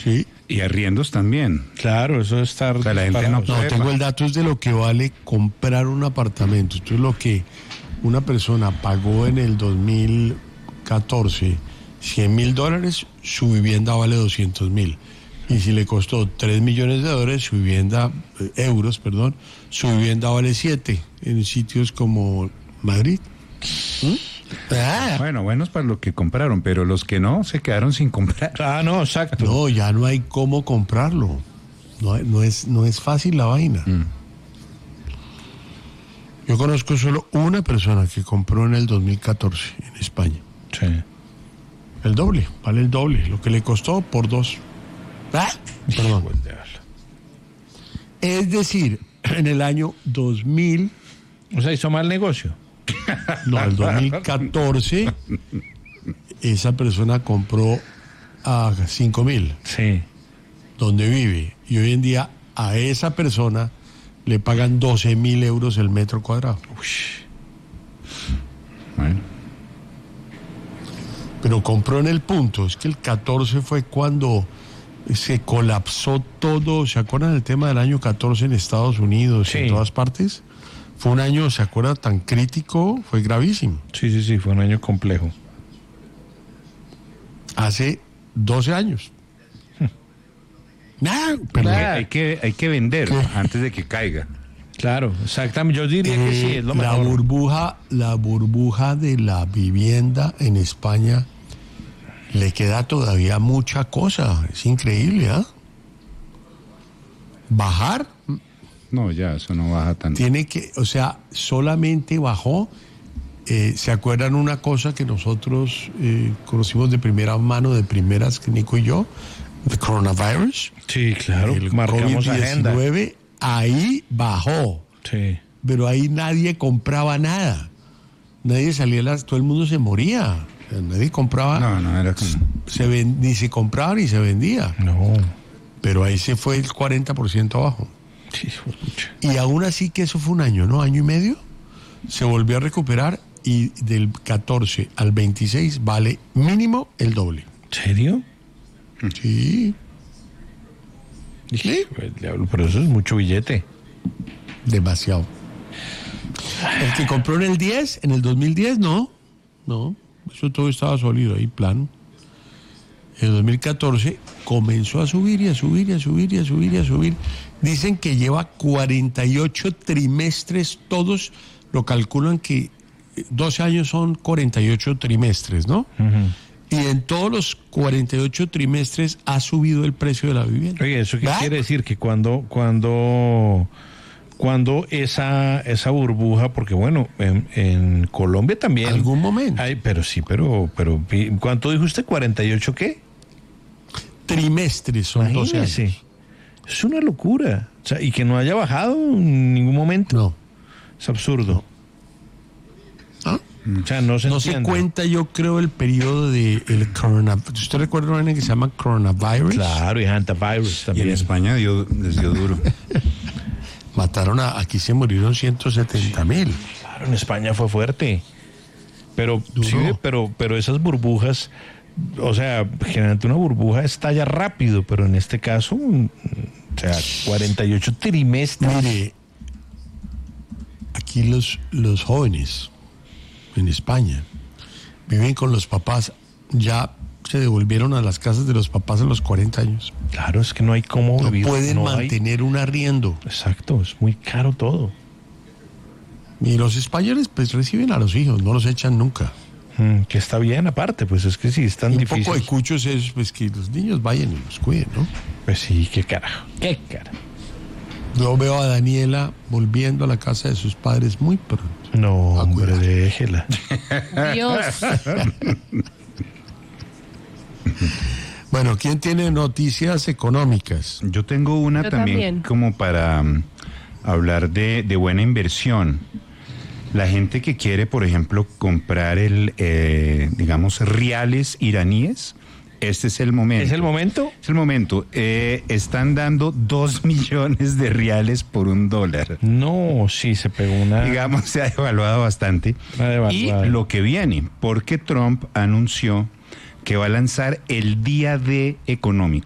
Sí. Y arriendos también. Claro, eso es estar... O sea, la gente no- No, tengo el dato es de lo que vale comprar un apartamento. Esto es lo que una persona pagó en el 2014, $100,000, su vivienda vale 200,000. Y si le costó $3 millones, su vivienda, su vivienda vale 7 en sitios como Madrid. Bueno, buenos para lo que compraron, pero los que no se quedaron sin comprar. Ah, no, exacto. No, ya no hay cómo comprarlo. No es fácil la vaina. Yo conozco solo una persona que compró en el 2014 en España. Sí. El doble, vale el doble, lo que le costó por 2. Perdón. Es decir, en el año 2000, O sea, hizo mal negocio. no, el 2014, esa persona compró a 5,000, Sí. donde vive. Y hoy en día a esa persona le pagan 12,000 euros el metro cuadrado. Bueno, Pero compró en el punto, es que el 14 fue cuando se colapsó todo. ¿Se acuerdan del tema del año 14 en Estados Unidos y en Sí. todas partes? Fue un año, ¿se acuerda? Tan crítico, fue gravísimo. Sí, fue un año complejo. Hace 12 años. Pero hay que vender antes de que caiga. Claro, exactamente. Yo diría que sí, es lo mejor. la burbuja de la vivienda en España le queda todavía mucha cosa. Es increíble, ¿ah? Bajar No, ya, eso no baja tanto. tiene que, o sea, solamente bajó. ¿Se acuerdan una cosa que nosotros conocimos de primera mano, de primeras, que Nico y yo? El coronavirus. Sí, claro. El Marcamos agenda. COVID-19, ahí bajó. Sí. Pero ahí nadie compraba nada. Nadie salía, todo el mundo se moría. O sea, nadie compraba. No, era como... Ni se compraba ni se vendía. No. Pero ahí se fue el 40% abajo. Sí, pucha. Y aún así que eso fue un año, ¿no? Año y medio. Se volvió a recuperar y del 14 al 26 vale mínimo el doble. ¿Serio? Sí, Dije, el diablo, pero eso es mucho billete. demasiado. El que compró en el 10, en el 2010, no. Eso todo estaba sólido ahí, plano. En el 2014 comenzó a subir y a subir y a subir y a subir y a subir. Dicen que lleva 48 trimestres, todos lo calculan que 12 años son 48 trimestres, ¿no? Y en todos los 48 trimestres ha subido el precio de la vivienda. Oye, ¿eso qué ¿Va? quiere decir? Que cuando esa burbuja, porque bueno, en Colombia también... Algún momento. Ay, pero sí, pero ¿cuánto dijo usted? ¿48 qué? Trimestres son 12 Imagínese. años. Es una locura. O sea, y que no haya bajado en ningún momento. No. Es absurdo. ¿Ah? O sea, no se No se entiende. cuenta, yo creo, el periodo de el coronavirus. ¿Usted recuerda una vaina que se llama coronavirus? Claro, y hantavirus Y también. en España les dio duro. Mataron aquí se murieron 170,000. Claro, en España fue fuerte. Pero Duro. sí, pero esas burbujas, o sea, generalmente una burbuja estalla rápido, pero en este caso, o sea, 48 trimestres. Mire, aquí los jóvenes en España viven con los papás, ya se devolvieron a las casas de los papás a los 40 años. Claro, es que no hay cómo No vivir. pueden no hay. mantener un arriendo. Exacto, es muy caro todo. Y los españoles pues reciben a los hijos, no los echan nunca. Que está bien aparte, pues es que sí, es tan Y un difícil. poco de cuchos es pues que los niños vayan y los cuiden, ¿no? Pues sí, qué carajo, qué carajo. Yo veo a Daniela volviendo a la casa de sus padres muy pronto. No, hombre, cuidar. déjela. Dios. Bueno, ¿quién tiene noticias económicas? Yo tengo una Yo también también. como para hablar de buena inversión. La gente que quiere, por ejemplo, comprar digamos, riales iraníes, este es el momento. ¿Es el momento? Es el momento. Están dando 2 millones de riales por $1. No, sí, se pegó una... Digamos, se ha devaluado bastante. Ha devaluado. Y lo que viene, porque Trump anunció que va a lanzar el Día D económico.